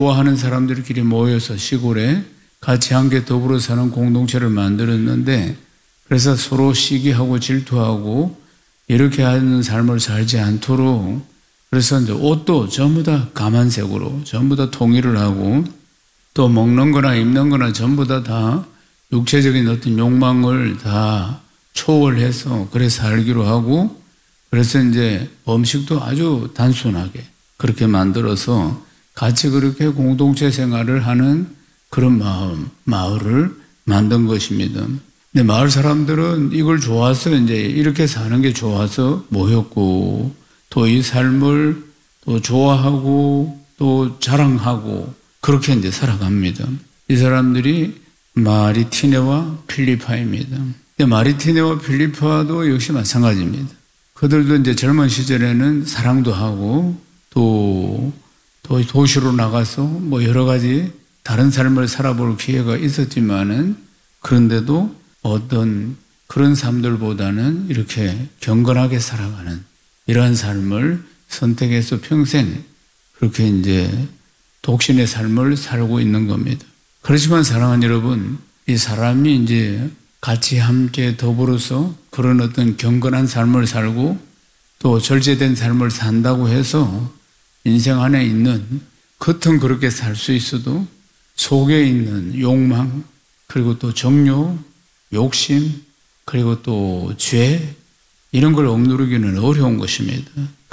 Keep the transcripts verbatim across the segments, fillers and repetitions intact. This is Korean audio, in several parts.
좋아하는 사람들끼리 모여서 시골에 같이 함께 더불어 사는 공동체를 만들었는데, 그래서 서로 시기하고 질투하고 이렇게 하는 삶을 살지 않도록, 그래서 이제 옷도 전부 다 까만색으로 전부 다 통일을 하고, 또 먹는 거나 입는 거나 전부 다 다 육체적인 어떤 욕망을 다 초월해서 그래 살기로 하고, 그래서 이제 음식도 아주 단순하게 그렇게 만들어서 같이 그렇게 공동체 생활을 하는 그런 마음, 마을을 만든 것입니다. 근데 마을 사람들은 이걸 좋아서 이제 이렇게 사는 게 좋아서 모였고, 또 이 삶을 또 좋아하고 또 자랑하고 그렇게 이제 살아갑니다. 이 사람들이 마리티네와 필리파입니다. 근데 마리티네와 필리파도 역시 마찬가지입니다. 그들도 이제 젊은 시절에는 사랑도 하고 또, 또 도시로 나가서 뭐 여러 가지 다른 삶을 살아볼 기회가 있었지만은, 그런데도 어떤 그런 삶들보다는 이렇게 경건하게 살아가는 이러한 삶을 선택해서 평생 그렇게 이제 독신의 삶을 살고 있는 겁니다. 그렇지만 사랑하는 여러분, 이 사람이 이제 같이 함께 더불어서 그런 어떤 경건한 삶을 살고 또 절제된 삶을 산다고 해서 인생 안에 있는 겉은 그렇게 살 수 있어도 속에 있는 욕망, 그리고 또 정욕, 욕심, 그리고 또 죄, 이런 걸 억누르기는 어려운 것입니다.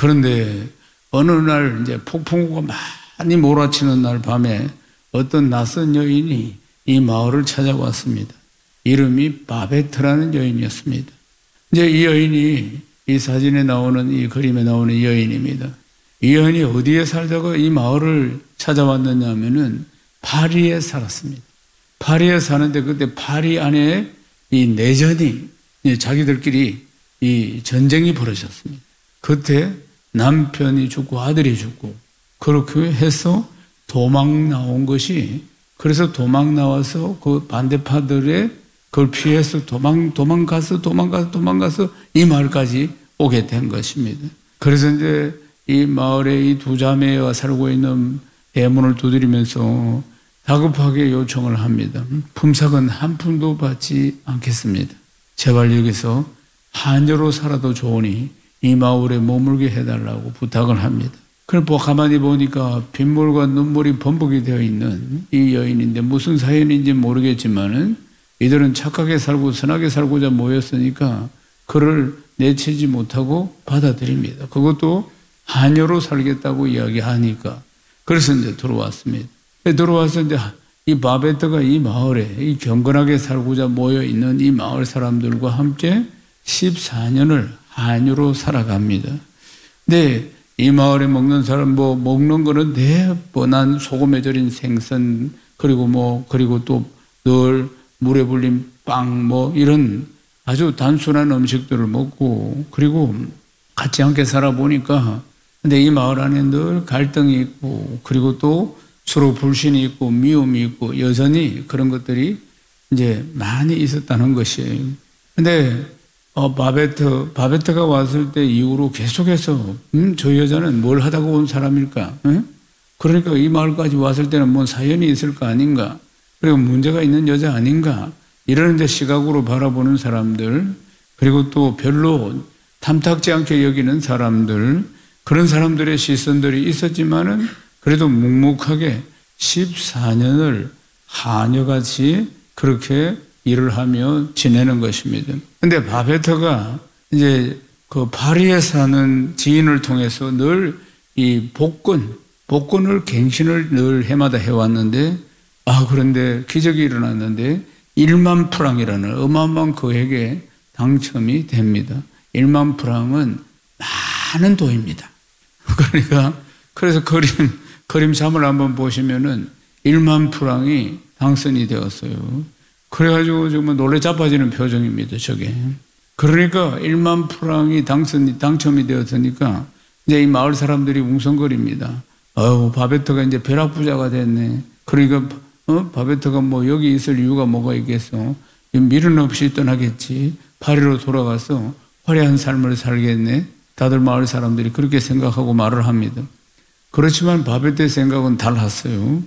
그런데 어느 날 이제 폭풍우가 많이 몰아치는 날 밤에 어떤 낯선 여인이 이 마을을 찾아왔습니다. 이름이 바베트라는 여인이었습니다. 이제 이 여인이 이 사진에 나오는, 이 그림에 나오는 이 여인입니다. 이 여인이 어디에 살다가 이 마을을 찾아왔느냐 하면은 파리에 살았습니다. 파리에 사는데 그때 파리 안에 이 내전이, 자기들끼리 이 전쟁이 벌어졌습니다. 그때 남편이 죽고 아들이 죽고 그렇게 해서 도망 나온 것이, 그래서 도망 나와서 그 반대파들의 그걸 피해서 도망, 도망가서 도망가서 도망가서 이 마을까지 오게 된 것입니다. 그래서 이제 이 마을에 이 두 자매가 살고 있는 대문을 두드리면서 다급하게 요청을 합니다. 품삯은 한 푼도 받지 않겠습니다. 제발 여기서 하녀로 살아도 좋으니 이 마을에 머물게 해달라고 부탁을 합니다. 그래서 가만히 보니까 빗물과 눈물이 범벅이 되어 있는 이 여인인데 무슨 사연인지 모르겠지만은 이들은 착하게 살고 선하게 살고자 모였으니까 그를 내치지 못하고 받아들입니다. 그것도 하녀로 살겠다고 이야기하니까. 그래서 이제 들어왔습니다. 들어와서 이제 이 바베트가 이 마을에 이 경건하게 살고자 모여 있는 이 마을 사람들과 함께 십사 년을 하녀로 살아갑니다. 근데 이 마을에 먹는 사람, 뭐 먹는 거는 대번한 소금에 절인 생선, 그리고 뭐 그리고 또 늘 물에 불린 빵, 뭐 이런 아주 단순한 음식들을 먹고, 그리고 같이 함께 살아보니까, 근데 이 마을 안에 늘 갈등이 있고, 그리고 또 서로 불신이 있고 미움이 있고 여전히 그런 것들이 이제 많이 있었다는 것이에요. 근데 어, 바베트, 바베트가 왔을 때 이후로 계속해서 음, 저 여자는 뭘 하다가 온 사람일까? 응? 그러니까 이 마을까지 왔을 때는 뭔 사연이 있을 거 아닌가? 그리고 문제가 있는 여자 아닌가? 이런 데 시각으로 바라보는 사람들, 그리고 또 별로 탐탁지 않게 여기는 사람들, 그런 사람들의 시선들이 있었지만은 그래도 묵묵하게 십사 년을 하녀같이 그렇게 일을 하며 지내는 것입니다. 근데 바베트가 이제 그 파리에 사는 지인을 통해서 늘 이 복권, 복권을 갱신을 늘 해마다 해왔는데, 아, 그런데 기적이 일어났는데 일만 프랑이라는 어마어마한 금액에 당첨이 됩니다. 일만 프랑은 많은 돈입니다. 그러니까, 그래서 그림, 그림참을 한번 보시면은 일만 프랑이 당선이 되었어요. 그래가지고 정말 놀래 자빠지는 표정입니다, 저게. 그러니까 일만 프랑이 당선이, 당첨이 되었으니까 이제 이 마을 사람들이 웅성거립니다. 어우, 바베트가 이제 벼락부자가 됐네. 그러니까, 어? 바베트가 뭐 여기 있을 이유가 뭐가 있겠어? 미련 없이 떠나겠지. 파리로 돌아가서 화려한 삶을 살겠네. 다들 마을 사람들이 그렇게 생각하고 말을 합니다. 그렇지만 바베트의 생각은 달랐어요.